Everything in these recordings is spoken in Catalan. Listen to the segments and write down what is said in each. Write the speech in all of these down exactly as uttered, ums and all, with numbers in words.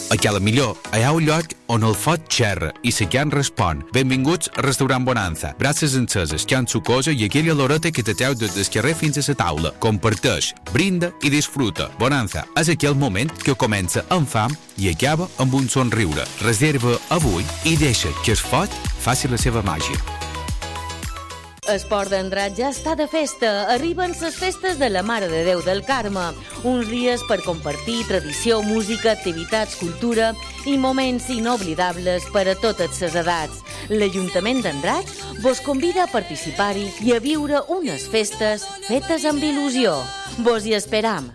A Cala Millor hi ha un lloc on el foc xerra i la carn respon. Benvinguts al restaurant Bonanza. Braces enceses, carn sucosa i aquella loreta que t'atreu des del carrer fins a la taula. Comparteix, brinda i disfruta. Bonanza és aquell moment que comença amb fam i acaba amb un somriure. Reserva avui i deixa que el foc faci la seva màgia. Esport d'Andrat ja està de festa. Arriben les festes de la Mare de Déu del Carme. Uns dies per compartir tradició, música, activitats, cultura i moments inoblidables per a totes les edats. L'Ajuntament d'Andrat vos convida a participar-hi i a viure unes festes fetes amb il·lusió. Vos hi esperam.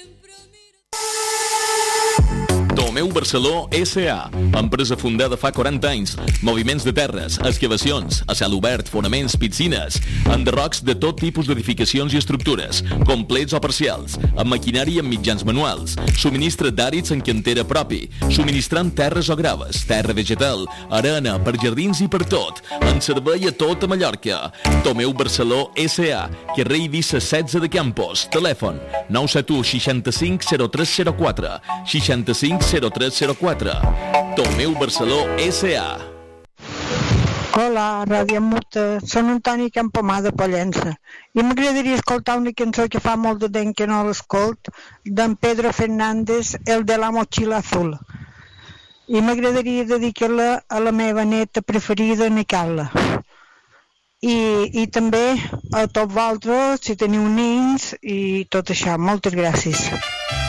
Tomeu Barceló S A, empresa fundada fa quaranta anys. Moviments de terres, excavacions, a cel obert, fonaments, piscines, enderrocs de tot tipus d'edificacions i estructures, complets o parcials, amb maquinari i amb mitjans manuals, subministra d'àrids en cantera propi, subministrant terres o graves, terra vegetal, arena, per jardins i per tot, en servei a tota Mallorca. Tomeu Barceló S A, carrer Eivissa setze de Campos, telèfon nou set u seixanta-cinc zero tres zero quatre, seixanta-cinc zero tres zero quatre. Tomeu Barceló S A. Hola, Ràdio Muta, són Antoni Campomà de Pollença i m'agradaria escoltar una cançó que fa molt de temps que no l'escolt, d'en Pedro Fernández, el de la mochila azul, i m'agradaria dedicar-la a la meva neta preferida, na Carla, i, i també a tots vosaltres, si teniu nens i tot això. Moltes gràcies.